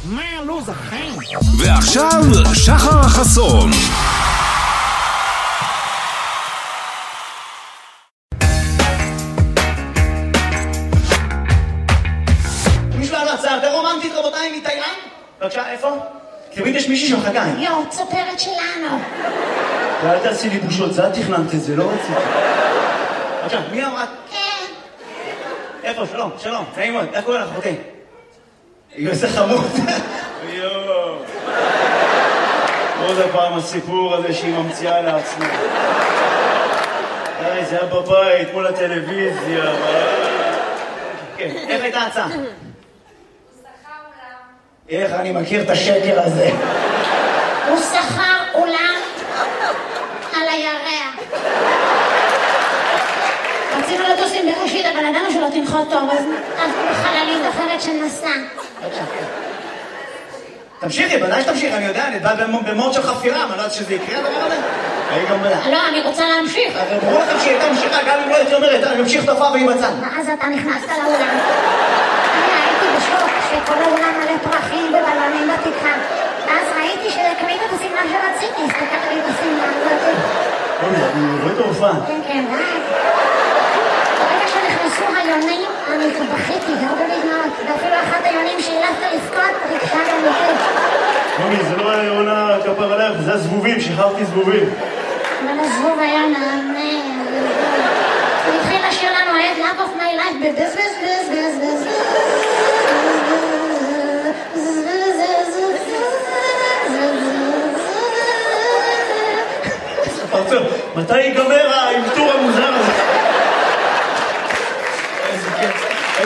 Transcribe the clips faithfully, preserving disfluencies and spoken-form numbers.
מה הלו"ז החיים? ועכשיו שחר חסון. מישהו היה לו הצעה יותר רומנטית, רבותיי, מתאילנד? בבקשה, איפה? תמיד יש מישהי שמחכה. יו, צופרת שלנו. ואל תעשי לי בושות, זה את תכננת את זה, לא רציתי. בבקשה, מי אמרה? כן. איפה? שלום, שלום, נעים מאוד, איך קוראים לך, אחותי? איזה חמוד. יואו. עוד הפעם הסיפור הזה שהיא ממציאה לעצמה. די, זה היה בבית, מול הטלוויזיה. כן, איך הייתה הצעה? הוא שכר אולם. איך אני מכיר את השקר הזה? הוא שכר אולם על הירח. רצינו לטוס עם בראשית, אבל ידענו שלא תנחות טוב, אז בחללית אחרת שנסע. תמשיכי, ודאי שתמשיך, אני יודע, אני בא במוד של חפירה, אני לא יודעת שזה יקרה הדבר הזה. אני גם בדע. לא, אני רוצה להמשיך. הרי ברור לכם שהיא הייתה ממשיכה, גם אם לא הייתי אומרת, אני ממשיך תופעה והיא בצד. ואז אתה נכנסת לאולם. אני הייתי בשוק שכל האולם מלא פרחים ובלונים בתקרה. ואז ראיתי שקנית את השמלה שרציתי, הסתכלת לי את השמלה הזאת. אוי, אני רואה את ההופעה. כן, כן, רק. ברגע שנכנסו היונים, אני בכיתי, והרבה לדמעות. ואפילו אחת היונים שהילפת לבכות, ריגשה גם יותר. מומי, זה לא היה יונה כפר עליך, זה הזבובים, שחררתי זבובים. אבל הזבוב היה נענה. הוא התחיל לשיר לנו את Love of my life בבז בז בז בז בז פרצוף, מתי ייגמר האלתור המוזר הזה? איזה כיף.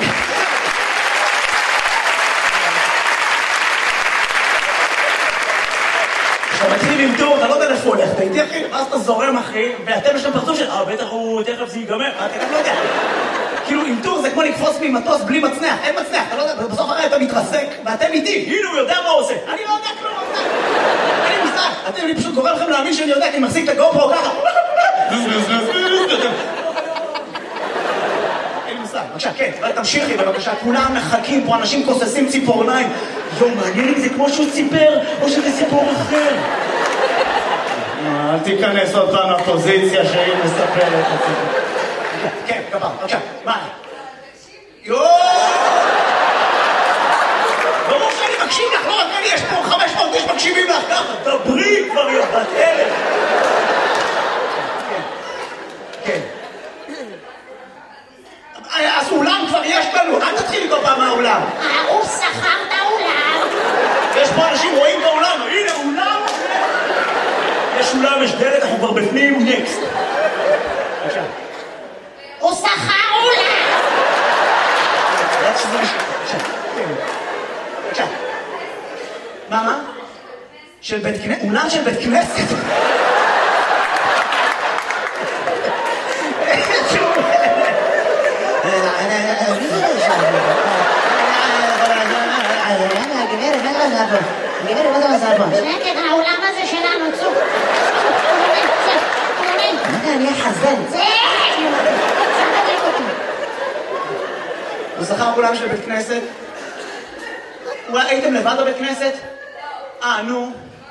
כשאתה מתחיל עם טור, אתה לא יודע איפה הולך, אתה איתי אחי, ואז אתה זורם אחי, ואתם יש להם פרצוף של, אה, בטח הוא, תכף זה ייגמר, אתה גם לא יודע. כאילו, עם טור זה כמו לקפוץ ממטוס בלי מצנח, אין מצנח, אתה לא יודע, בסוף הרי אתה מתרסק, ואתם איתי, הנה הוא יודע מה הוא עושה. אני לא יודע כלום, אני מושג, אתם, אני פשוט גורם לכם להאמין שאני יודע, אני מחזיק את הגופרו ככה. אין מושג, בבקשה, כן, תמשיכי בבקשה, כולם מחכים פה, אנשים כוססים ציפורניים. יו, מעניין אם זה כמו שהוא סיפר, או שזה סיפור אחר. אל תיכנס עוד פעם לפוזיציה שהיא מספרת את הסיפור. כן, כבר, בבקשה, מה? יואו! ברור שאני מקשיב לך, לא רק אני, יש פה חמש מאות איש מקשיבים לך ככה, דברי כבר יא בת אלף. כן. אז אולם כבר יש לנו, אל תתחיל כל פעם מהאולם. הוא שכר את האולם. יש פה אנשים רואים באולם, הנה אולם. יש אולם, יש דלת, אנחנו כבר בפנים, נקסט. בבקשה. הוא שכר אולם. בבקשה. מה, מה? של בית כנסת? אולם של בית כנסת? שקט, האולם הזה שלנו, צוק. מה, אני אחזן. הוא שכר אולם של בית כנסת? אולי הייתם לבד בבית כנסת? אה, נו.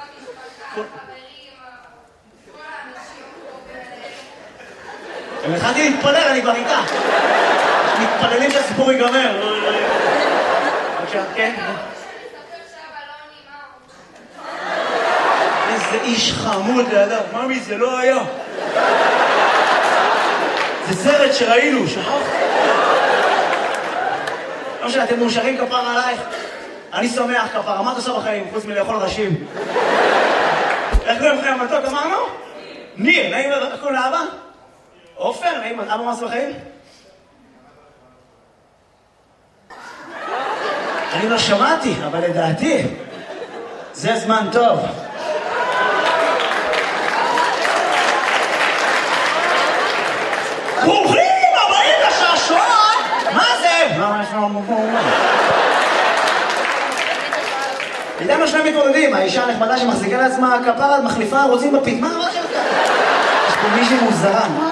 אני התחלתי להתפלל, אני כבר איתה. מתפללים שהסיפור ייגמר. בבקשה, כן? איזה איש חמוד לידיו, ממי, זה לא היה. זה סרט שראינו, שכחת? לא משנה, אתם מאושרים כפר עלייך? אני שמח כפר, מה אתה עושה בחיים, חוץ מלאכול ראשים? איך קוראים לכם המתוק, אמרנו? ניר, נעים, איך קוראים לאבא? עופר, נעים, אבא מה עושה בחיים? אני לא שמעתי, אבל לדעתי, זה זמן טוב. ברוכים הבאים לשעשועון! מה זה? מה יש לנו פה? איתנו שני מתמודדים, האישה הנחמדה שמחזיקה לעצמה כפרה, מחליפה, רוצים בפית, מה? מה שלך? יש פה מישהי מוזרה.